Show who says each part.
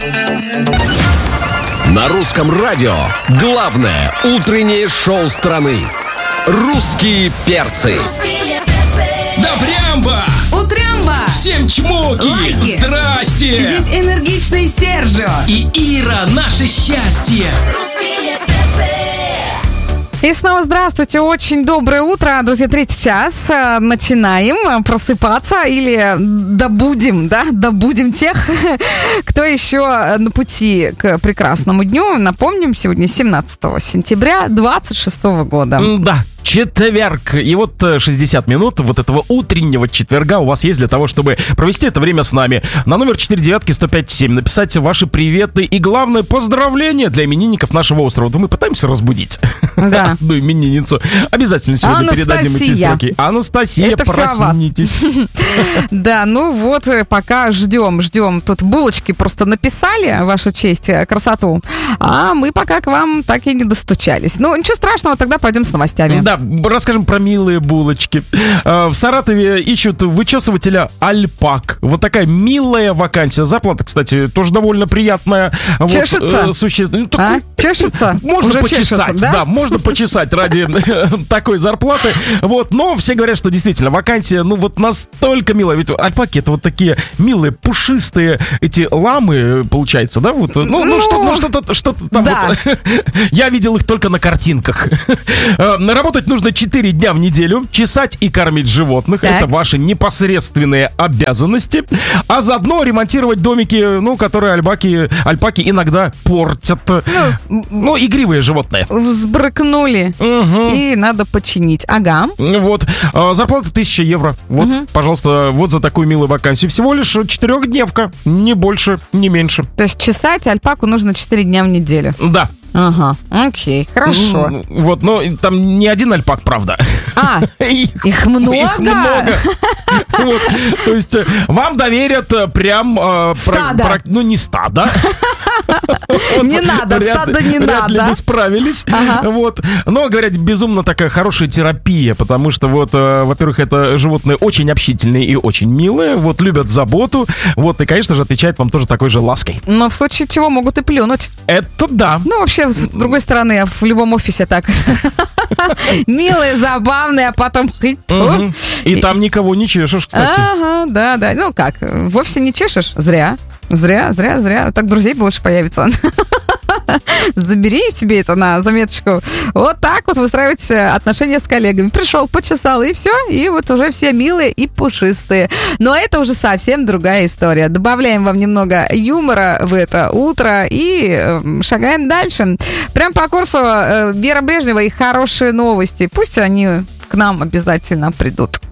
Speaker 1: На русском радио главное утреннее шоу страны. Русские перцы.
Speaker 2: Да прямба!
Speaker 3: Утрямба!
Speaker 2: Всем чмоки!
Speaker 3: Лайки!
Speaker 2: Здрасте!
Speaker 3: Здесь энергичный Сержио.
Speaker 2: И Ира, наше счастье!
Speaker 4: И снова здравствуйте, очень доброе утро, друзья, 3 час, начинаем просыпаться или добудем тех, кто еще на пути к прекрасному дню. Напомним, сегодня 17 сентября 2026 года.
Speaker 5: Да. Четверг. И вот 60 минут вот этого утреннего четверга у вас есть для того, чтобы провести это время с нами. На номер 499-105-7 написать ваши приветы и, главное, поздравления для именинников нашего острова. Да мы пытаемся разбудить одну именинницу. Обязательно сегодня передадим эти строки. Анастасия, проснитесь.
Speaker 4: Да, ну вот, пока ждем. Тут булочки просто написали, ваша честь, красоту. А мы пока к вам так и не достучались. Ну, ничего страшного, тогда пойдем с новостями.
Speaker 5: Да, расскажем про милые булочки. В Саратове ищут вычесывателя альпак. Вот такая милая вакансия. Зарплата, кстати, тоже довольно приятная.
Speaker 4: Чешется?
Speaker 5: Вот,
Speaker 4: Чешется?
Speaker 5: Можно
Speaker 4: уже
Speaker 5: почесать,
Speaker 4: чешется, да?
Speaker 5: Да, можно почесать ради такой зарплаты. Вот, но все говорят, что действительно вакансия, ну вот настолько милая. Ведь альпаки — это вот такие милые, пушистые эти ламы, получается, да? Вот, что-то там.
Speaker 4: Да.
Speaker 5: Вот. Я видел их только на картинках. Работать нужно 4 дня в неделю, чесать и кормить животных.
Speaker 4: Так.
Speaker 5: Это ваши непосредственные обязанности. А заодно ремонтировать домики, ну, которые альпаки иногда портят. Ну, игривые животные.
Speaker 4: Взбрыкнули. И надо починить. Ага.
Speaker 5: Вот. Зарплата 1000 евро. Вот, пожалуйста, вот за такую милую вакансию. Всего лишь 4-дневка. Не больше, не меньше.
Speaker 4: То есть чесать альпаку нужно 4 дня в неделю.
Speaker 5: Да.
Speaker 4: Ага, окей, хорошо.
Speaker 5: Вот, но там не один альпак, правда.
Speaker 4: Их много?
Speaker 5: Их много. Вот, то есть вам доверят прям...
Speaker 4: Стадо.
Speaker 5: Ну, не стадо.
Speaker 4: Не надо, стадо не
Speaker 5: Вряд ли
Speaker 4: надо.
Speaker 5: бы справились. Вот. Но, говорят, безумно такая хорошая терапия, потому что, вот, во-первых, это животные очень общительные и очень милые, вот, любят заботу, вот, и, конечно же, отвечает вам тоже такой же лаской.
Speaker 4: Но в случае чего могут и плюнуть.
Speaker 5: Это да.
Speaker 4: Ну, вообще, с другой стороны, в любом офисе так. Милые, забавные, а потом...
Speaker 5: И там никого не чешешь, кстати.
Speaker 4: Ага, да. Ну как, вовсе не чешешь? Зря. Так друзей больше появится. Забери себе это на заметочку. Вот так вот выстраивать отношения с коллегами. Пришел, почесал, и все. И вот уже все милые и пушистые. Но это уже совсем другая история. Добавляем вам немного юмора в это утро и шагаем дальше. Прям по курсу Вера Брежнева и хорошие новости. Пусть они к нам обязательно придут.